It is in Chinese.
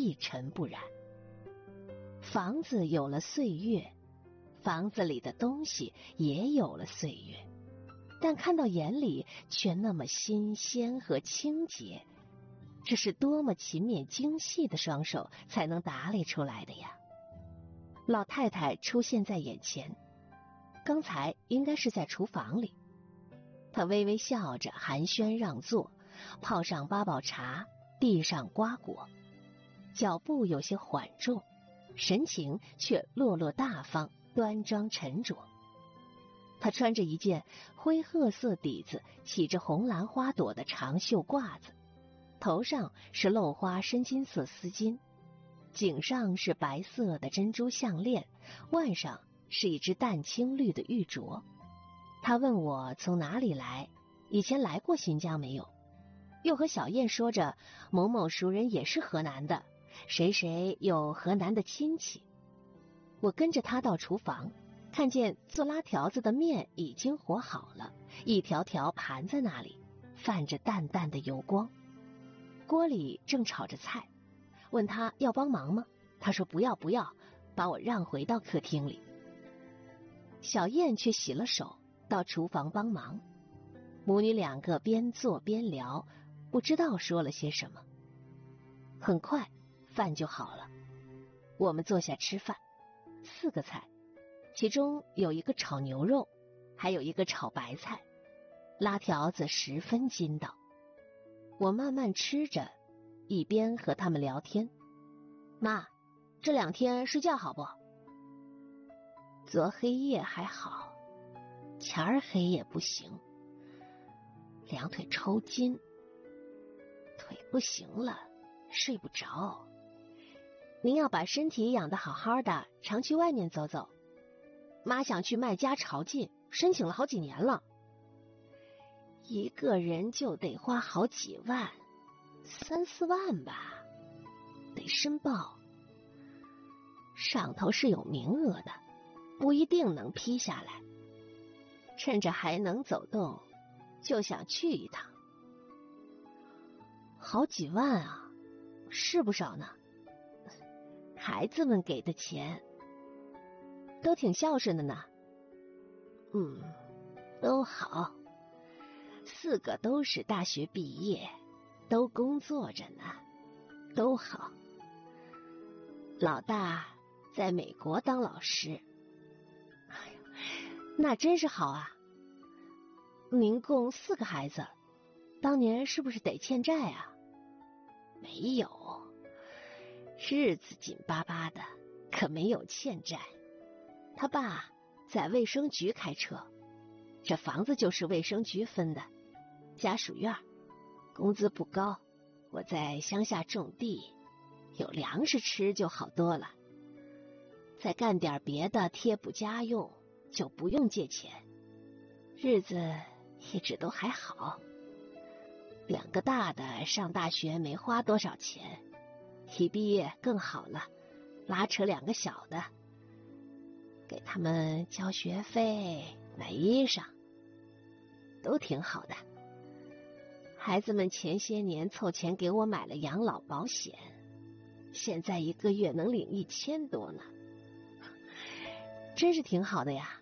一尘不染。房子有了岁月，房子里的东西也有了岁月，但看到眼里却那么新鲜和清洁，这是多么勤勉精细的双手才能打理出来的呀！老太太出现在眼前，刚才应该是在厨房里。她微微笑着寒暄让座，泡上八宝茶，递上瓜果，脚步有些缓重，神情却落落大方，端庄沉着。她穿着一件灰褐色底子起着红蓝花朵的长袖褂子，头上是镂花深金色丝巾，颈上是白色的珍珠项链，腕上是一只淡青绿的玉镯。他问我从哪里来，以前来过新疆没有，又和小燕说着某某熟人也是河南的，谁谁有河南的亲戚。我跟着他到厨房，看见做拉条子的面已经和好了，一条条盘在那里，泛着淡淡的油光。锅里正炒着菜，问他要帮忙吗？他说不要不要，把我让回到客厅里。小燕却洗了手，到厨房帮忙。母女两个边做边聊，不知道说了些什么。很快饭就好了，我们坐下吃饭，4个菜，其中有一个炒牛肉，还有一个炒白菜，拉条子十分筋道。我慢慢吃着，一边和他们聊天。妈，这2天睡觉好不？昨黑夜还好，前儿黑夜不行，两腿抽筋，腿不行了，睡不着。您要把身体养得好好的，常去外面走走。妈想去麦家朝觐，申请了好几年了，一个人就得花好几万，3、4万吧，得申报。上头是有名额的，不一定能批下来。趁着还能走动，就想去一趟。好几万啊，是不少呢。孩子们给的钱都挺孝顺的呢。都好，4个都是大学毕业，都工作着呢，都好。老大在美国当老师。哎呀，那真是好啊。您共4个孩子，当年是不是得欠债啊？没有，日子紧巴巴的，可没有欠债。他爸在卫生局开车，这房子就是卫生局分的，家属院，工资不高，我在乡下种地，有粮食吃就好多了。再干点别的贴补家用，就不用借钱，日子一直都还好。2个大的上大学没花多少钱，一毕业更好了，拉扯2个小的，给他们交学费买衣裳，都挺好的。孩子们前些年凑钱给我买了养老保险，现在1个月能领1000多呢，真是挺好的呀。